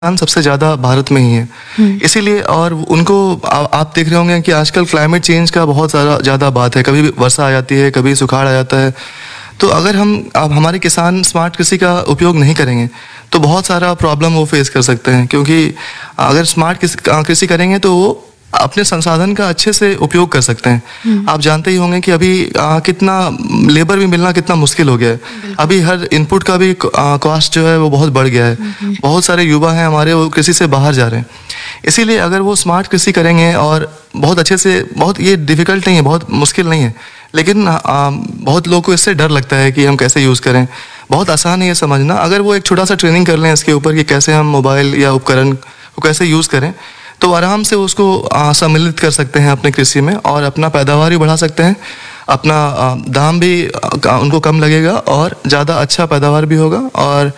सबसे ज़्यादा भारत में ही है। इसीलिए और उनको आप देख रहे होंगे कि आजकल क्लाइमेट चेंज का बहुत ज़्यादा बात है, कभी भी वर्षा आ जाती है, कभी सुखाड़ आ जाता है। तो अगर अब हमारे किसान स्मार्ट कृषि का उपयोग नहीं करेंगे तो बहुत सारा प्रॉब्लम वो फेस कर सकते हैं, क्योंकि अगर स्मार्ट कृषि करेंगे तो वो अपने संसाधन का अच्छे से उपयोग कर सकते हैं। आप जानते ही होंगे कि अभी कितना लेबर भी मिलना कितना मुश्किल हो गया है। अभी हर इनपुट का भी कॉस्ट जो है वो बहुत बढ़ गया है। बहुत सारे युवा हैं हमारे, वो कृषि से बाहर जा रहे हैं। इसीलिए अगर वो स्मार्ट कृषि करेंगे और बहुत अच्छे से, बहुत ये डिफिकल्ट नहीं है, बहुत मुश्किल नहीं है, लेकिन बहुत लोगों को इससे डर लगता है कि हम कैसे यूज़ करें। बहुत आसान है ये समझना। अगर वो एक छोटा सा ट्रेनिंग कर लें इसके ऊपर कि कैसे हम मोबाइल या उपकरण को कैसे यूज़ करें, तो आराम से उसको सम्मिलित कर सकते हैं अपने कृषि में और अपना पैदावार भी बढ़ा सकते हैं। अपना दाम भी उनको कम लगेगा और ज़्यादा अच्छा पैदावार भी होगा, और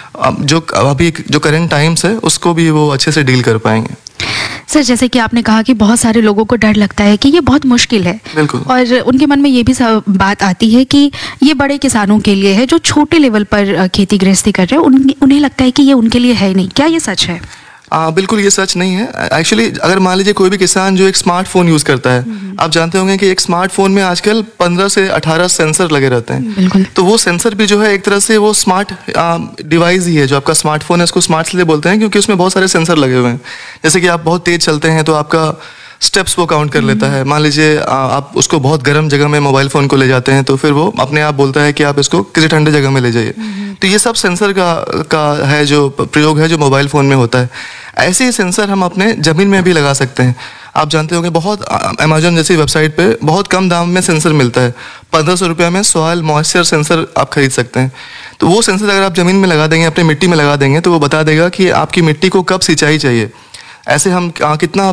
जो अभी जो करंट टाइम्स है उसको भी वो अच्छे से डील कर पाएंगे। सर, जैसे कि आपने कहा कि बहुत सारे लोगों को डर लगता है कि ये बहुत मुश्किल है, बिल्कुल, और उनके मन में ये भी बात आती है कि ये बड़े किसानों के लिए है, जो छोटे लेवल पर खेती गृहस्थी कर रहे हैं, उन्हें लगता है कि ये उनके लिए है नहीं। क्या ये सच है? बिल्कुल ये सच नहीं है। एक्चुअली अगर मान लीजिए कोई भी किसान जो एक स्मार्टफोन यूज़ करता है, आप जानते होंगे कि एक स्मार्टफोन में आजकल 15 से 18 सेंसर लगे रहते हैं। तो वो सेंसर भी जो है एक तरह से वो स्मार्ट डिवाइस ही है। जो आपका स्मार्टफोन है उसको स्मार्ट इसलिए बोलते हैं क्योंकि उसमें बहुत सारे सेंसर लगे हुए हैं। जैसे कि आप बहुत तेज चलते हैं तो आपका स्टेप्स वो काउंट कर लेता है। मान लीजिए आप उसको बहुत गर्म जगह में मोबाइल फ़ोन को ले जाते हैं तो फिर वो अपने आप बोलता है कि आप इसको किसी ठंडे जगह में ले जाइए। तो ये सब सेंसर का है जो प्रयोग है जो मोबाइल फ़ोन में होता है। ऐसे ही सेंसर हम अपने ज़मीन में भी लगा सकते हैं। आप जानते होंगे बहुत अमेजोन जैसी वेबसाइट पे बहुत कम दाम में सेंसर मिलता है। 1500 रुपये में सॉइल मॉइस्चर सेंसर आप खरीद सकते हैं। तो वो सेंसर अगर आप ज़मीन में लगा देंगे, अपनी मिट्टी में लगा देंगे, तो वो बता देगा कि आपकी मिट्टी को कब सिंचाई चाहिए। ऐसे हम कितना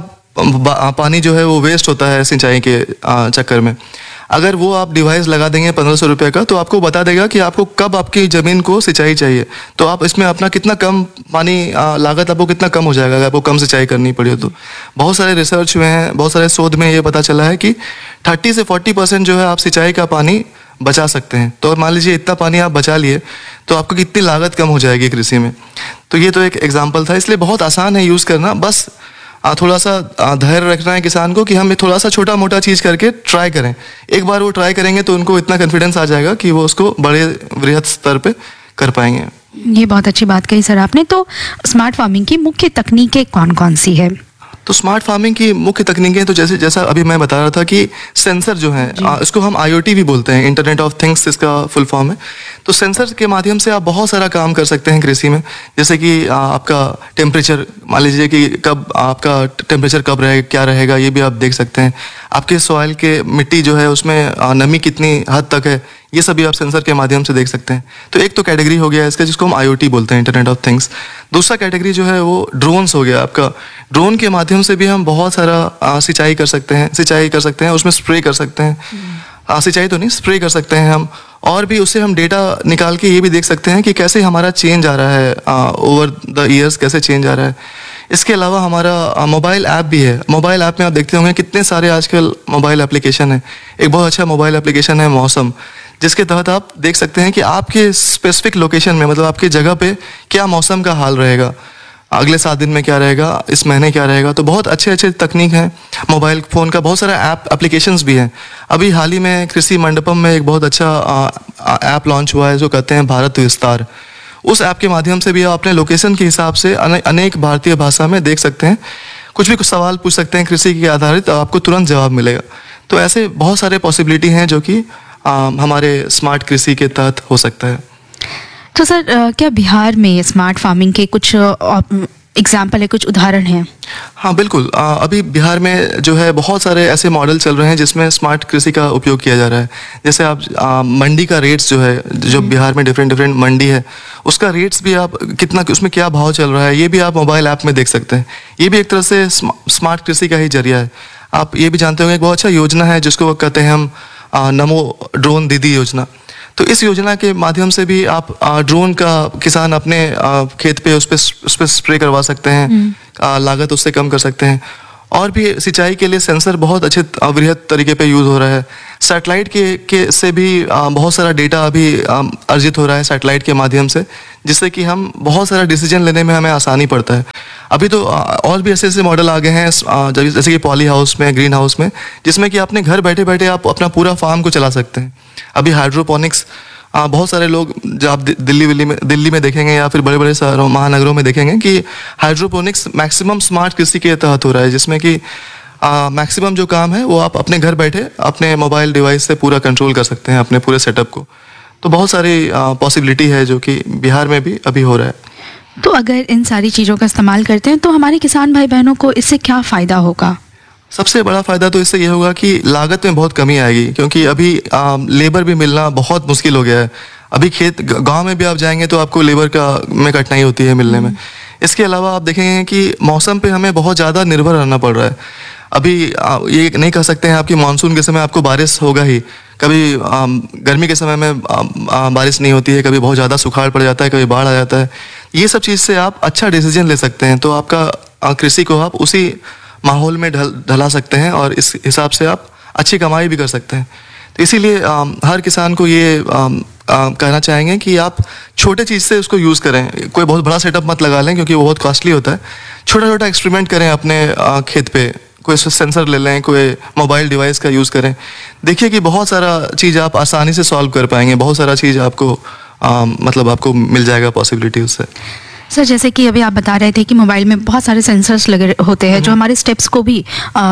पानी जो है वो वेस्ट होता है सिंचाई के चक्कर में। अगर वो आप डिवाइस लगा देंगे 1500 रुपये का, तो आपको बता देगा कि आपको कब आपकी ज़मीन को सिंचाई चाहिए। तो आप इसमें अपना कितना कम पानी लागत आपको कितना कम हो जाएगा अगर आपको कम सिंचाई करनी पड़ी हो। तो बहुत सारे रिसर्च हुए हैं, बहुत सारे शोध में ये पता चला है कि 30 से 40% जो है आप सिंचाई का पानी बचा सकते हैं। तो मान लीजिए इतना पानी आप बचा लिए तो आपको कितनी लागत कम हो जाएगी कृषि में। तो ये तो एक एग्जाम्पल था। इसलिए बहुत आसान है यूज़ करना। बस थोड़ा सा धैर्य रखना है किसान को कि हम थोड़ा सा छोटा मोटा चीज़ करके ट्राई करें। एक बार वो ट्राई करेंगे तो उनको इतना कॉन्फिडेंस आ जाएगा कि वो उसको बड़े वृहद स्तर पे कर पाएंगे। ये बहुत अच्छी बात कही सर आपने। तो स्मार्ट फार्मिंग की मुख्य तकनीकें कौन कौन सी है? तो स्मार्ट फार्मिंग की मुख्य तकनीकें तो जैसा अभी मैं बता रहा था कि सेंसर जो है इसको हम IoT भी बोलते हैं, इंटरनेट ऑफ थिंग्स इसका फुल फॉर्म है। तो सेंसर के माध्यम से आप बहुत सारा काम कर सकते हैं कृषि में। जैसे कि आपका टेम्परेचर, मान लीजिए कि कब आपका टेम्परेचर कब रहेगा, क्या रहेगा, ये भी आप देख सकते हैं। आपके सॉइल के मिट्टी जो है उसमें नमी कितनी हद तक है, ये सभी आप सेंसर के माध्यम से देख सकते हैं। तो एक तो कैटेगरी हो गया इसका जिसको हम IoT बोलते हैं, इंटरनेट ऑफ थिंग्स। दूसरा कैटेगरी जो है वो ड्रोन्स हो गया आपका। ड्रोन के माध्यम से भी हम बहुत सारा सिंचाई कर सकते हैं, उसमें स्प्रे कर सकते हैं। सिंचाई तो नहीं, स्प्रे कर सकते हैं हम। और भी उससे हम डेटा निकाल के ये भी देख सकते हैं कि कैसे हमारा चेंज आ रहा है, ओवर द ईयर्स कैसे चेंज आ रहा है। इसके अलावा हमारा मोबाइल ऐप भी है। मोबाइल ऐप में आप देखते होंगे कितने सारे आजकल मोबाइल एप्लीकेशन है। एक बहुत अच्छा मोबाइल एप्लीकेशन है मौसम, जिसके तहत आप देख सकते हैं कि आपके स्पेसिफिक लोकेशन में, मतलब आपकी जगह पे क्या मौसम का हाल रहेगा, अगले 7 दिन में क्या रहेगा, इस महीने क्या रहेगा। तो बहुत अच्छे तकनीक हैं। मोबाइल फ़ोन का बहुत सारा एप्लीकेशंस भी हैं। अभी हाल ही में कृषि मंडपम में एक बहुत अच्छा ऐप लॉन्च हुआ है जो कहते हैं भारत विस्तार। उस ऐप के माध्यम से भी आप अपने लोकेशन के हिसाब से अनेक भारतीय भाषा में देख सकते हैं। कुछ सवाल पूछ सकते हैं कृषि के आधारित, आपको तुरंत जवाब मिलेगा। तो ऐसे बहुत सारे पॉसिबिलिटी हैं जो कि हमारे स्मार्ट कृषि के तहत हो सकता है। तो सर, क्या बिहार में स्मार्ट फार्मिंग के कुछ एग्जाम्पल है, कुछ उदाहरण हैं? हाँ बिल्कुल। अभी बिहार में जो है बहुत सारे ऐसे मॉडल चल रहे हैं जिसमें स्मार्ट कृषि का उपयोग किया जा रहा है। जैसे आप मंडी का रेट्स जो है, जो बिहार में डिफरेंट मंडी है, उसका रेट्स भी आप कितना, उसमें क्या भाव चल रहा है, ये भी आप मोबाइल ऐप में देख सकते हैं। ये भी एक तरह से स्मार्ट कृषि का ही जरिया है। आप ये भी जानते होंगे एक बहुत अच्छा योजना है जिसको कहते हैं हम नमो ड्रोन दीदी योजना। तो इस योजना के माध्यम से भी आप ड्रोन का किसान अपने खेत पे उस पर स्प्रे करवा सकते हैं, लागत उससे कम कर सकते हैं। और भी सिंचाई के लिए सेंसर बहुत अच्छे वृहद तरीके पे यूज़ हो रहा है। सैटेलाइट के से भी बहुत सारा डेटा अभी अर्जित हो रहा है सैटेलाइट के माध्यम से, जिससे कि हम बहुत सारा डिसीजन लेने में हमें आसानी पड़ता है। अभी तो और भी ऐसे ऐसे मॉडल आ गए हैं जैसे कि पॉली हाउस में, ग्रीन हाउस में, जिसमें कि अपने घर बैठे बैठे आप अपना पूरा फार्म को चला सकते हैं। अभी हाइड्रोपोनिक्स बहुत सारे लोग, जब आप दिल्ली में देखेंगे या फिर बड़े बड़े शहरों महानगरों में देखेंगे कि हाइड्रोपोनिक्स मैक्सिमम स्मार्ट कृषि के तहत हो रहा है, जिसमें कि मैक्सिमम जो काम है वो आप अपने घर बैठे अपने मोबाइल डिवाइस से पूरा कंट्रोल कर सकते हैं अपने पूरे सेटअप को। तो बहुत सारी पॉसिबिलिटी है जो कि बिहार में भी अभी हो रहा है। तो अगर इन सारी चीज़ों का इस्तेमाल करते हैं तो हमारे किसान भाई बहनों को इससे क्या फ़ायदा होगा? सबसे बड़ा फ़ायदा तो इससे ये होगा कि लागत में बहुत कमी आएगी, क्योंकि अभी लेबर भी मिलना बहुत मुश्किल हो गया है। अभी गांव में भी आप जाएंगे तो आपको लेबर में कठिनाई होती है मिलने में। इसके अलावा आप देखेंगे कि मौसम पे हमें बहुत ज़्यादा निर्भर रहना पड़ रहा है। अभी ये नहीं कह सकते हैं आपकी मानसून के समय आपको बारिश होगा ही, कभी गर्मी के समय में बारिश नहीं होती है, कभी बहुत ज़्यादा सुखाड़ पड़ जाता है, कभी बाढ़ आ जाता है। ये सब चीज़ से आप अच्छा डिसीजन ले सकते हैं, तो आपका कृषि को आप उसी माहौल में ढला सकते हैं और इस हिसाब से आप अच्छी कमाई भी कर सकते हैं। तो इसीलिए हर किसान को ये कहना चाहेंगे कि आप छोटे चीज़ से उसको यूज़ करें। कोई बहुत बड़ा सेटअप मत लगा लें, क्योंकि वो बहुत कॉस्टली होता है। छोटा छोटा एक्सपेरिमेंट करें अपने खेत पे, कोई सेंसर ले लें, कोई मोबाइल डिवाइस का यूज़ करें। देखिए कि बहुत सारा चीज़ आप आसानी से सॉल्व कर पाएंगे, बहुत सारा चीज़ आपको मतलब आपको मिल जाएगा पॉसिबिलिटी उससे। सर, जैसे कि अभी आप बता रहे थे कि मोबाइल में बहुत सारे सेंसर्स लगे होते हैं जो हमारे स्टेप्स को भी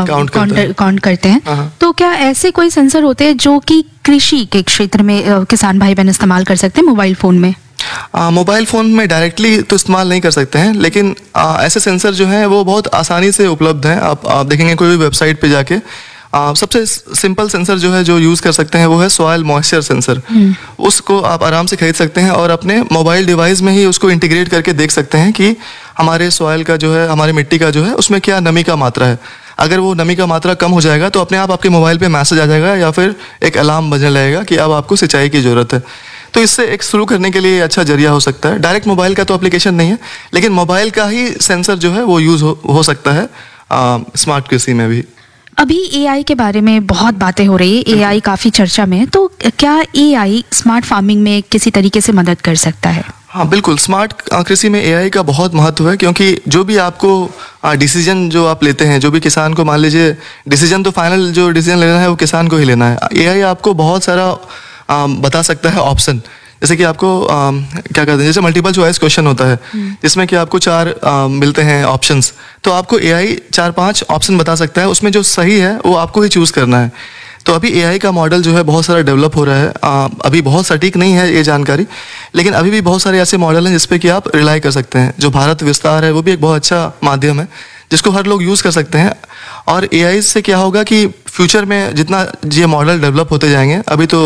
काउंट करते हैं, तो क्या ऐसे कोई सेंसर होते हैं जो कि कृषि के क्षेत्र में किसान भाई बहन इस्तेमाल कर सकते हैं मोबाइल फ़ोन में? मोबाइल फ़ोन में डायरेक्टली तो इस्तेमाल नहीं कर सकते हैं, लेकिन ऐसे सेंसर जो हैं वो बहुत आसानी से उपलब्ध हैं। आप देखेंगे कोई भी वेबसाइट पे जाके सबसे सिंपल सेंसर जो है जो यूज़ कर सकते हैं वो है सॉइल मॉइस्चर सेंसर। उसको आप आराम से खरीद सकते हैं और अपने मोबाइल डिवाइस में ही उसको इंटीग्रेट करके देख सकते हैं कि हमारे सॉइल का जो है, हमारी मिट्टी का जो है, उसमें क्या नमी का मात्रा है। अगर वो नमी का मात्रा कम हो जाएगा तो अपने आप आपके मोबाइल पे मैसेज आ जाएगा या फिर एक अलार्म बजने लगेगा कि अब आपको सिंचाई की ज़रूरत है। तो इससे एक शुरू करने के लिए अच्छा जरिया हो सकता है। डायरेक्ट मोबाइल का तो एप्लीकेशन नहीं है, लेकिन मोबाइल का ही सेंसर जो है वो यूज़ हो सकता है स्मार्ट कृषि में भी। अभी एआई के बारे में बहुत बातें हो रही है, एआई काफ़ी चर्चा में है, तो क्या एआई स्मार्ट फार्मिंग में किसी तरीके से मदद कर सकता है? हाँ बिल्कुल, स्मार्ट कृषि में एआई का बहुत महत्व है, क्योंकि जो भी आपको डिसीजन जो आप लेते हैं, जो भी किसान को, मान लीजिए डिसीजन तो फाइनल जो डिसीजन लेना है वो किसान को ही लेना है। एआई आपको बहुत सारा बता सकता है ऑप्शन, जैसे कि आपको क्या कहते हैं, जैसे मल्टीपल चॉइस क्वेश्चन होता है जिसमें कि आपको 4 मिलते हैं ऑप्शंस, तो आपको एआई 4-5 ऑप्शन बता सकता है, उसमें जो सही है वो आपको ही चूज़ करना है। तो अभी एआई का मॉडल जो है बहुत सारा डेवलप हो रहा है। अभी बहुत सटीक नहीं है ये जानकारी, लेकिन अभी भी बहुत सारे ऐसे मॉडल हैं जिसपे कि आप रिलाई कर सकते हैं। जो भारत विस्तार है वो भी एक बहुत अच्छा माध्यम है जिसको हर लोग यूज़ कर सकते हैं। और एआई से क्या होगा कि फ्यूचर में जितना ये मॉडल डेवलप होते जाएंगे, अभी तो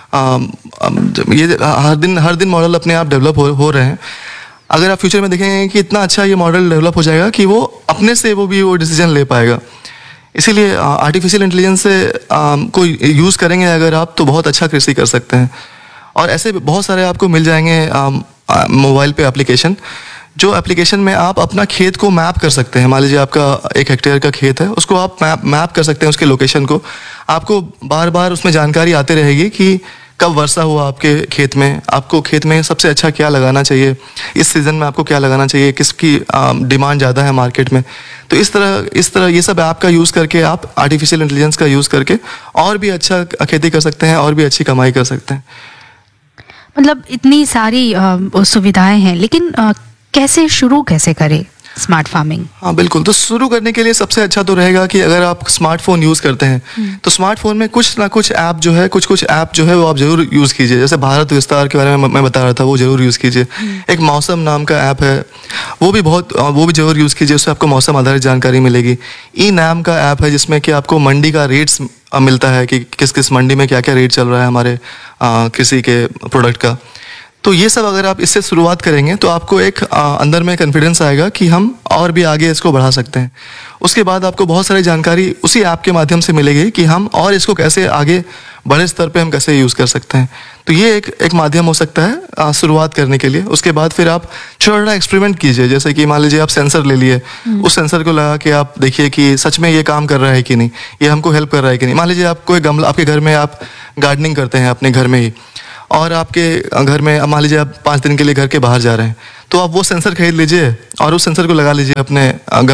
ये हर दिन मॉडल अपने आप डेवलप हो रहे हैं। अगर आप फ्यूचर में देखेंगे कि इतना अच्छा ये मॉडल डेवलप हो जाएगा कि वो अपने से वो डिसीजन ले पाएगा। इसीलिए आर्टिफिशियल इंटेलिजेंस से को यूज़ करेंगे अगर आप, तो बहुत अच्छा कृषि कर सकते हैं। और ऐसे बहुत सारे आपको मिल जाएंगे मोबाइल पे एप्लीकेशन, जो एप्लीकेशन में आप अपना खेत को मैप कर सकते हैं। मान लीजिए आपका 1 हेक्टेयर का खेत है, उसको आप मैप कर सकते हैं, उसके लोकेशन को। आपको बार बार उसमें जानकारी आती रहेगी कि कब वर्षा हुआ आपके खेत में, आपको खेत में सबसे अच्छा क्या लगाना चाहिए, इस सीज़न में आपको क्या लगाना चाहिए, किसकी डिमांड ज़्यादा है मार्केट में। तो इस तरह ये सब ऐप का यूज़ करके आप आर्टिफिशियल इंटेलिजेंस का यूज़ करके और भी अच्छा खेती कर सकते हैं और भी अच्छी कमाई कर सकते हैं। मतलब इतनी सारी सुविधाएं हैं, लेकिन कैसे शुरू करें स्मार्ट फार्मिंग? हाँ बिल्कुल, तो शुरू करने के लिए सबसे अच्छा तो रहेगा कि अगर आप स्मार्टफोन यूज़ करते हैं तो स्मार्टफोन में कुछ ना कुछ ऐप जो है, कुछ ऐप जो है वो आप जरूर यूज़ कीजिए। जैसे भारत विस्तार के बारे में मैं बता रहा था, वो जरूर यूज़ कीजिए। एक मौसम नाम का ऐप है, वो भी जरूर यूज़ कीजिए, उससे आपको मौसम आधारित जानकारी मिलेगी। ई नाम का ऐप है जिसमें कि आपको मंडी का रेट्स मिलता है कि किस किस मंडी में क्या क्या रेट चल रहा है हमारे कृषि के प्रोडक्ट का। तो ये सब अगर आप इससे शुरुआत करेंगे तो आपको एक अंदर में कॉन्फिडेंस आएगा कि हम और भी आगे इसको बढ़ा सकते हैं। उसके बाद आपको बहुत सारी जानकारी उसी ऐप के माध्यम से मिलेगी कि हम और इसको कैसे आगे बड़े स्तर पे हम कैसे यूज़ कर सकते हैं। तो ये एक माध्यम हो सकता है शुरुआत करने के लिए। उसके बाद फिर आप छोटा एक्सपेरिमेंट कीजिए, जैसे कि मान लीजिए आप सेंसर ले लिए, उस सेंसर को लगा के आप देखिए कि सच में ये काम कर रहा है कि नहीं, ये हमको हेल्प कर रहा है कि नहीं। मान लीजिए आप कोई गमला, आपके घर में आप गार्डनिंग करते हैं अपने घर में ही, और आपके घर में मान लीजिए आप 5 दिन के लिए घर के बाहर जा रहे हैं, तो आप वो सेंसर खरीद लीजिए और उस सेंसर को लगा लीजिए अपने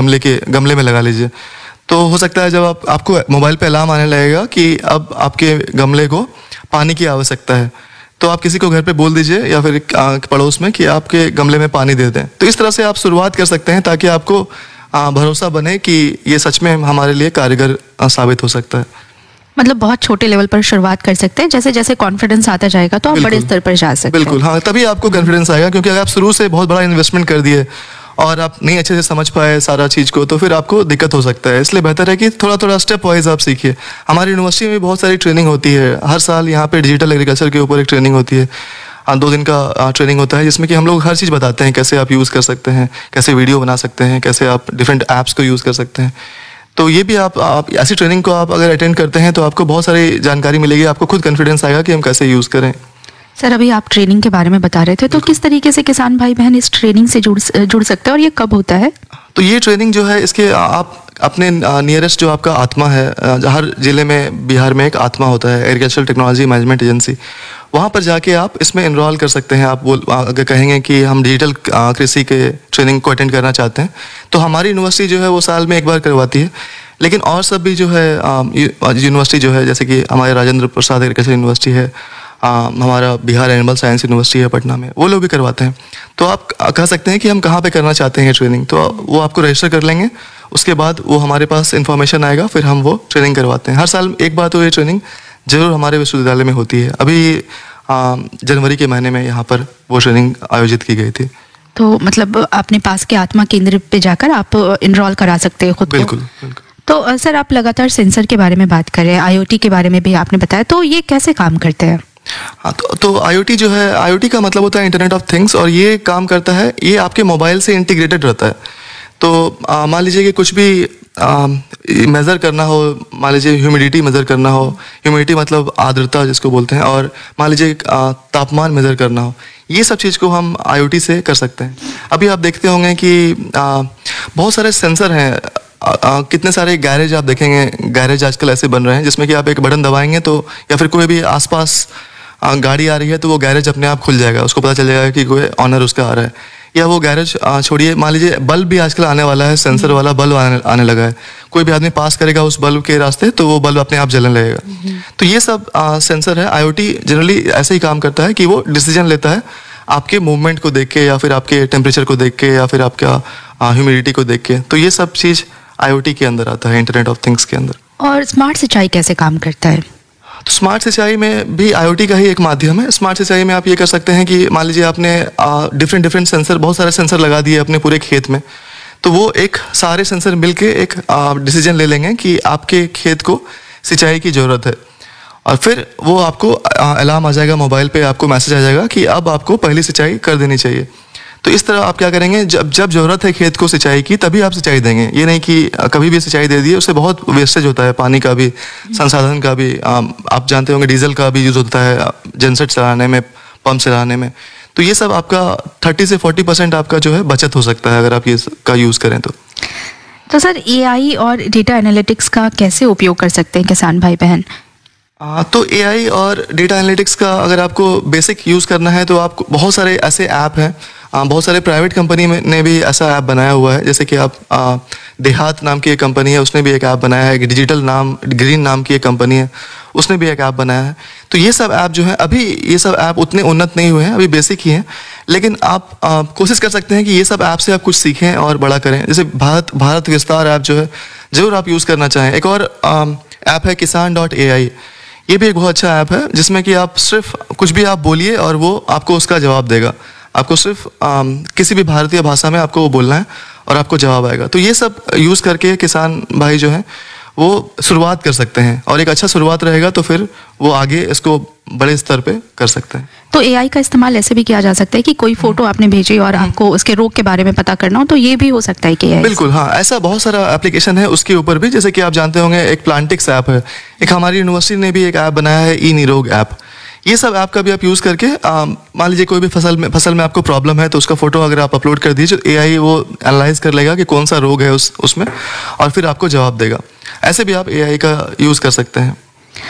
गमले में लगा लीजिए। तो हो सकता है जब आपको मोबाइल पे अलार्म आने लगेगा कि अब आपके गमले को पानी की आवश्यकता है, तो आप किसी को घर पे बोल दीजिए या फिर पड़ोस में कि आपके गमले में पानी दे दें। तो इस तरह से आप शुरुआत कर सकते हैं ताकि आपको भरोसा बने कि ये सच में हमारे लिए कारगर साबित हो सकता है। मतलब बहुत छोटे लेवल पर शुरुआत कर सकते हैं, जैसे जैसे कॉन्फिडेंस आता जाएगा तो आप बड़े स्तर पर जा सकते हैं। बिल्कुल, हाँ, तभी आपको कॉन्फिडेंस आएगा। क्योंकि अगर आप शुरू से बहुत बड़ा इन्वेस्टमेंट कर दिए और आप नहीं अच्छे से समझ पाए सारा चीज़ को, तो फिर आपको दिक्कत हो सकता है। इसलिए बेहतर है कि थोड़ा थोड़ा स्टेप वाइज आप सीखिए। हमारी यूनिवर्सिटी में बहुत सारी ट्रेनिंग होती है। हर साल यहाँ पे डिजिटल एग्रीकल्चर के ऊपर एक ट्रेनिंग होती है, 2 दिन का ट्रेनिंग होता है, जिसमें कि हम लोग हर चीज़ बताते हैं, कैसे आप यूज़ कर सकते हैं, कैसे वीडियो बना सकते हैं, कैसे आप डिफरेंट ऐप्स को यूज़ कर सकते हैं। तो ये भी आप ऐसी ट्रेनिंग को आप अगर अटेंड करते हैं तो आपको बहुत सारी जानकारी मिलेगी, आपको खुद कॉन्फिडेंस आएगा कि हम कैसे यूज़ करें। सर, अभी आप ट्रेनिंग के बारे में बता रहे थे, तो किस तरीके से किसान भाई बहन इस ट्रेनिंग से जुड़ सकते हैं और ये कब होता है? तो ये ट्रेनिंग जो है, इसके आप अपने नियरेस्ट जो आपका आत्मा है, हर जिले में बिहार में एक आत्मा होता है, एग्रीकल्चरल टेक्नोलॉजी मैनेजमेंट एजेंसी, वहाँ पर जाके आप इसमें इनरोल कर सकते हैं। आप अगर कहेंगे कि हम डिजिटल कृषि के ट्रेनिंग को अटेंड करना चाहते हैं, तो हमारी यूनिवर्सिटी जो है वो साल में एक बार करवाती है। लेकिन और सब भी जो है यूनिवर्सिटी जो है, जैसे कि हमारे राजेंद्र प्रसाद एग्रीकल्चर यूनिवर्सिटी है, हमारा बिहार एनिमल साइंस यूनिवर्सिटी है पटना में, वो लोग भी करवाते हैं। तो आप कह सकते हैं कि हम कहाँ पे करना चाहते हैं ट्रेनिंग, तो वो आपको रजिस्टर कर लेंगे। उसके बाद वो हमारे पास इन्फॉर्मेशन आएगा, फिर हम वो ट्रेनिंग करवाते हैं। हर साल एक बार तो ये ट्रेनिंग जरूर हमारे विश्वविद्यालय में होती है। अभी जनवरी के महीने में यहाँ पर वो ट्रेनिंग आयोजित की गई थी। तो मतलब अपने पास के आत्मा केंद्र पे जाकर आप इनरोल करा सकते हैं खुद को। बिल्कुल, बिल्कुल। तो सर, आप लगातार सेंसर के बारे में बात कर रहे हैं, IoT के बारे में भी आपने बताया, तो ये कैसे काम करते हैं? हाँ, तो IoT जो है, IoT का मतलब होता है इंटरनेट ऑफ थिंग्स, और ये काम करता है, ये आपके मोबाइल से इंटीग्रेटेड रहता है। तो मान लीजिए कि कुछ भी मेज़र करना हो, मान लीजिए ह्यूमिडिटी मेज़र करना हो, ह्यूमिडिटी मतलब आर्द्रता जिसको बोलते हैं, और मान लीजिए तापमान मेज़र करना हो, ये सब चीज़ को हम IoT से कर सकते हैं। अभी आप देखते होंगे कि बहुत सारे सेंसर हैं। कितने सारे गैरेज आप देखेंगे, गैरेज आजकल ऐसे बन रहे हैं जिसमें कि आप एक बटन दबाएंगे तो, या फिर कोई भी आसपास गाड़ी आ रही है तो वो गैरेज अपने आप खुल जाएगा, उसको पता चल जाएगा कि कोई ऑनर उसका आ रहा है। या वो गैरेज छोड़िए, मान लीजिए बल्ब भी आजकल आने वाला है, सेंसर वाला बल्ब आने लगा है। कोई भी आदमी पास करेगा उस बल्ब के रास्ते तो वो बल्ब अपने आप जलने लगेगा। तो ये सब सेंसर है। IoT जनरली ऐसे ही काम करता है कि वो डिसीजन लेता है आपके मूवमेंट को देख के, या फिर आपके टेम्परेचर को देख के, या फिर आपका ह्यूमिडिटी को देख के। तो ये सब चीज़ IoT के अंदर आता है, इंटरनेट ऑफ थिंग्स के अंदर। और स्मार्ट सिंचाई कैसे काम करता है? तो स्मार्ट सिंचाई में भी IoT का ही एक माध्यम है। स्मार्ट सिंचाई में आप ये कर सकते हैं कि मान लीजिए आपने डिफरेंट सेंसर, बहुत सारे सेंसर लगा दिए अपने पूरे खेत में, तो वो एक सारे सेंसर मिलके एक डिसीजन ले लेंगे कि आपके खेत को सिंचाई की ज़रूरत है, और फिर वो आपको अलार्म आ जाएगा मोबाइल पे, आपको मैसेज आ जाएगा कि अब आपको पहली सिंचाई कर देनी चाहिए। तो इस तरह आप क्या करेंगे, जब ज़रूरत है खेत को सिंचाई की तभी आप सिंचाई देंगे। ये नहीं कि कभी भी सिंचाई दे दिए, उससे बहुत वेस्टेज होता है, पानी का भी, संसाधन का भी। आप जानते होंगे डीजल का भी यूज़ होता है जनसेट चलाने में, पंप चलाने में। तो ये सब आपका 30 से 40% आपका जो है बचत हो सकता है अगर आप ये का यूज़ करें तो सर, AI और डेटा एनालिटिक्स का कैसे उपयोग कर सकते हैं किसान भाई बहन? तो AI और डेटा एनालिटिक्स का अगर आपको बेसिक यूज़ करना है तो आपको बहुत सारे ऐसे ऐप हैं, बहुत सारे प्राइवेट कंपनी ने भी ऐसा ऐप बनाया हुआ है। जैसे कि आप देहात नाम की एक कंपनी है, उसने भी एक ऐप बनाया है। ग्रीन नाम की एक कंपनी है, उसने भी एक ऐप बनाया है। तो ये सब ऐप जो है, अभी ये सब ऐप उतने उन्नत नहीं हुए हैं, अभी बेसिक ही हैं। लेकिन आप कोशिश कर सकते हैं कि ये सब ऐप से आप कुछ सीखें और बड़ा करें। जैसे भारत विस्तार ऐप जो है, ज़रूर आप यूज़ करना चाहें। एक और ऐप है kisan.ai, ये भी एक बहुत अच्छा ऐप है, जिसमें कि आप सिर्फ कुछ भी आप बोलिए और वो आपको उसका जवाब देगा। आपको सिर्फ किसी भी भारतीय भाषा में आपको वो बोलना है और आपको जवाब आएगा। तो ये सब यूज़ करके किसान भाई जो हैं वो शुरुआत कर सकते हैं, और एक अच्छा शुरुआत रहेगा तो फिर वो आगे इसको बड़े स्तर पे कर सकते हैं। तो एआई का इस्तेमाल ऐसे भी किया जा सकता है कि कोई फोटो आपने भेजी और आपको उसके रोग के बारे में पता करना हो, तो ये भी हो सकता है कि बिल्कुल हाँ, ऐसा बहुत सारा एप्लीकेशन है उसके ऊपर भी। जैसे कि आप जानते होंगे एक प्लांटिक्स ऐप है, एक हमारी यूनिवर्सिटी ने भी एक ऐप बनाया है ई निरोग ऐप। ये सब ऐप का भी आप यूज़ करके मान लीजिए कोई भी फसल में आपको प्रॉब्लम है तो उसका फोटो अगर आप अपलोड कर दीजिए तो एआई वो एनालाइज कर लेगा कि कौन सा रोग है उसमें, और फिर आपको जवाब देगा। ऐसे भी आप एआई का यूज़ कर सकते हैं।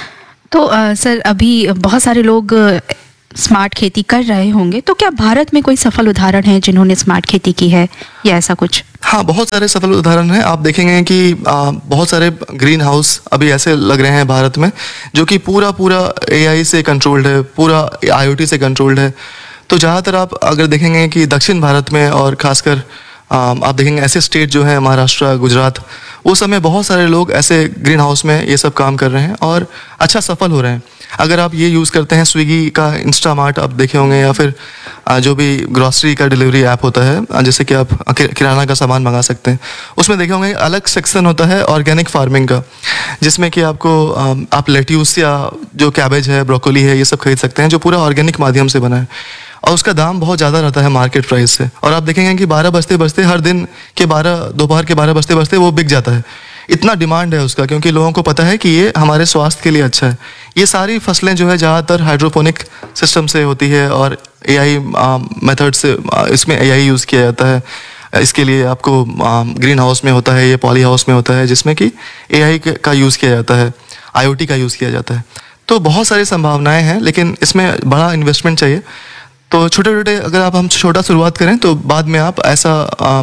तो सर अभी बहुत सारे लोग स्मार्ट खेती कर रहे होंगे, तो क्या भारत में कोई सफल उदाहरण है जिन्होंने स्मार्ट खेती की है या ऐसा कुछ? हाँ, बहुत सारे सफल उदाहरण हैं। आप देखेंगे कि बहुत सारे ग्रीन हाउस अभी ऐसे लग रहे हैं भारत में जो कि पूरा एआई से कंट्रोल्ड है, पूरा आईओटी से कंट्रोल्ड है। तो ज़्यादातर आप अगर देखेंगे कि दक्षिण भारत में और खासकर आप देखेंगे ऐसे स्टेट जो है महाराष्ट्र, गुजरात, वो सब में बहुत सारे लोग ऐसे ग्रीन हाउस में ये सब काम कर रहे हैं और अच्छा सफल हो रहे हैं। अगर आप ये यूज़ करते हैं स्विगी का, इंस्टामार्ट आप देखे होंगे, या फिर जो भी ग्रॉसरी का डिलीवरी ऐप होता है, जैसे कि आप किराना का सामान मंगा सकते हैं, उसमें देखे होंगे अलग सेक्शन होता है ऑर्गेनिक फार्मिंग का, जिसमें कि आपको आप लेट्यूस या जो कैबेज है, ब्रोकोली है, ये सब खरीद सकते हैं जो पूरा ऑर्गेनिक माध्यम से बना है, और उसका दाम बहुत ज़्यादा रहता है मार्केट प्राइस से। और आप देखेंगे कि 12 बजते बजते हर दिन के 12 दोपहर के 12 बजते बजते वो बिक जाता है। इतना डिमांड है उसका, क्योंकि लोगों को पता है कि ये हमारे स्वास्थ्य के लिए अच्छा है। ये सारी फसलें जो है ज़्यादातर हाइड्रोपोनिक सिस्टम से होती है और एआई मेथड से इसमें एआई यूज़ किया जाता है। इसके लिए आपको ग्रीन हाउस में होता है, ये पॉली हाउस में होता है, जिसमें कि एआई का यूज़ किया जाता है, आईओटी का यूज़ किया जाता है। तो बहुत सारी संभावनाएँ हैं, लेकिन इसमें बड़ा इन्वेस्टमेंट चाहिए। तो छोटे छोटे अगर हम छोटा शुरुआत करें तो बाद में आप ऐसा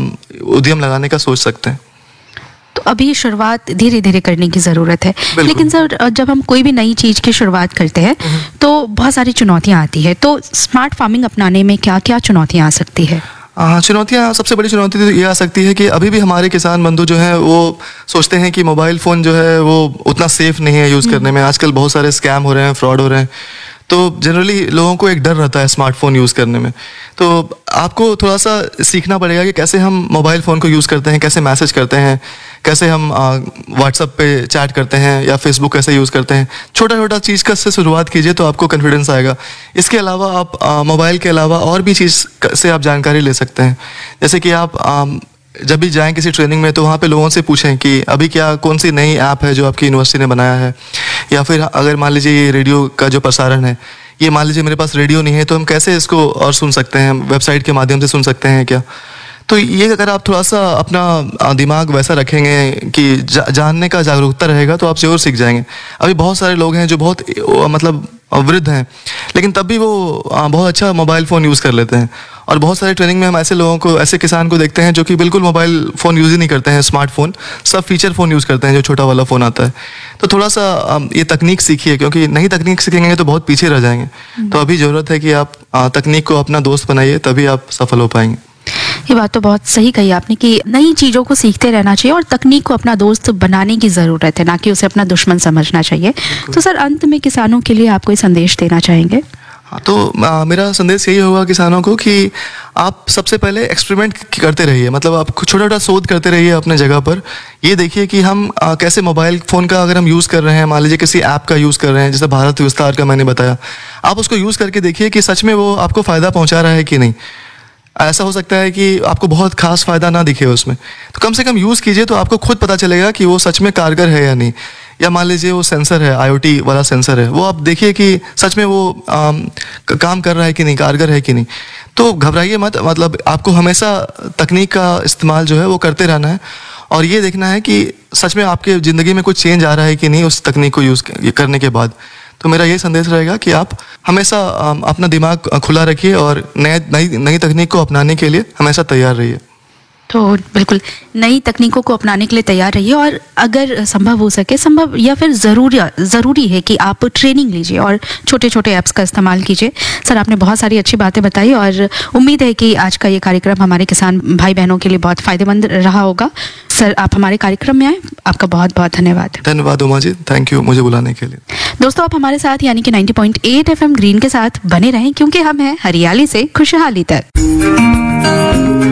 उद्यम लगाने का सोच सकते हैं। तो अभी शुरुआत धीरे धीरे करने की ज़रूरत है। लेकिन सर जब हम कोई भी नई चीज़ की शुरुआत करते हैं तो बहुत सारी चुनौतियाँ आती है, तो स्मार्ट फार्मिंग अपनाने में क्या क्या चुनौतियाँ आ सकती है? चुनौतियाँ, सबसे बड़ी चुनौती तो ये आ सकती है कि अभी भी हमारे किसान बंधु जो हैं वो सोचते हैं कि मोबाइल फ़ोन जो है वो उतना सेफ़ नहीं है यूज़ करने में। आजकल बहुत सारे स्कैम हो रहे हैं, फ्रॉड हो रहे हैं, तो जनरली लोगों को एक डर रहता है स्मार्टफोन यूज़ करने में। तो आपको थोड़ा सा सीखना पड़ेगा कि कैसे हम मोबाइल फ़ोन को यूज़ करते हैं, कैसे मैसेज करते हैं, कैसे हम व्हाट्सएप पे चैट करते हैं या फेसबुक कैसे यूज़ करते हैं। छोटा छोटा चीज़ का से शुरुआत कीजिए तो आपको कॉन्फिडेंस आएगा। इसके अलावा आप मोबाइल के अलावा और भी चीज़ से आप जानकारी ले सकते हैं। जैसे कि आप जब भी जाएं किसी ट्रेनिंग में तो वहाँ पे लोगों से पूछें कि अभी कौन सी नई ऐप है जो आपकी यूनिवर्सिटी ने बनाया है, या फिर अगर मान लीजिए ये रेडियो का जो प्रसारण है, ये मान लीजिए मेरे पास रेडियो नहीं है तो हम कैसे इसको और सुन सकते हैं, वेबसाइट के माध्यम से सुन सकते हैं क्या। तो ये अगर आप थोड़ा सा अपना दिमाग वैसा रखेंगे कि जानने का जागरूकता रहेगा तो आप जरूर सीख जाएंगे। अभी बहुत सारे लोग हैं जो बहुत मतलब वृद्ध हैं, लेकिन तब भी वो बहुत अच्छा मोबाइल फ़ोन यूज़ कर लेते हैं। और बहुत सारे ट्रेनिंग में हम ऐसे लोगों को, ऐसे किसान को देखते हैं जो कि बिल्कुल मोबाइल फ़ोन यूज़ ही नहीं करते हैं, स्मार्टफोन, सब फीचर फ़ोन यूज़ करते हैं, जो छोटा वाला फ़ोन आता है। तो थोड़ा सा ये तकनीक सीखिए, क्योंकि नई तकनीक सीखेंगे तो बहुत पीछे रह जाएंगे। तो अभी ज़रूरत है कि आप तकनीक को अपना दोस्त बनाइए, तभी आप सफल हो पाएंगे। ये बात तो बहुत सही कही आपने कि नई चीज़ों को सीखते रहना चाहिए और तकनीक को अपना दोस्त बनाने की ज़रूरत है, ना कि उसे अपना दुश्मन समझना चाहिए। तो सर अंत में किसानों के लिए आप कोई संदेश देना चाहेंगे? हाँ, तो मेरा संदेश यही होगा किसानों को कि आप सबसे पहले एक्सपेरिमेंट करते रहिए, मतलब आप छोटा छोटा शोध करते रहिए अपने जगह पर। ये देखिए कि हम कैसे मोबाइल फ़ोन का अगर हम यूज़ कर रहे हैं, मान लीजिए किसी ऐप का यूज़ कर रहे हैं, जैसे भारत विस्तार का मैंने बताया, आप उसको यूज़ करके देखिए कि सच में वो आपको फ़ायदा पहुँचा रहा है कि नहीं। ऐसा हो सकता है कि आपको बहुत खास फ़ायदा ना दिखे उसमें, तो कम से कम यूज़ कीजिए तो आपको खुद पता चलेगा कि वो सच में कारगर है या नहीं। या मान लीजिए वो सेंसर है, आईओटी वाला सेंसर है, वो आप देखिए कि सच में वो काम कर रहा है कि नहीं, कारगर है कि नहीं। तो घबराइए मत, मतलब आपको हमेशा तकनीक का इस्तेमाल जो है वो करते रहना है और ये देखना है कि सच में आपके ज़िंदगी में कुछ चेंज आ रहा है कि नहीं उस तकनीक को यूज़ करने के बाद। तो मेरा ये संदेश रहेगा कि आप हमेशा अपना दिमाग खुला रखिए और नई तकनीक को अपनाने के लिए हमेशा तैयार रहिए। तो बिल्कुल नई तकनीकों को अपनाने के लिए तैयार रहिए और अगर संभव हो सके, संभव या फिर ज़रूरी है कि आप ट्रेनिंग लीजिए और छोटे छोटे ऐप्स का इस्तेमाल कीजिए। सर आपने बहुत सारी अच्छी बातें बताई और उम्मीद है कि आज का ये कार्यक्रम हमारे किसान भाई बहनों के लिए बहुत फ़ायदेमंद रहा होगा। सर आप हमारे कार्यक्रम में आए, आपका बहुत बहुत धन्यवाद। धन्यवाद उमा जी, थैंक यू मुझे बुलाने के लिए। दोस्तों आप हमारे साथ यानी कि 90.8 FM ग्रीन के साथ बने रहें, क्योंकि हम हैं हरियाली से खुशहाली तक।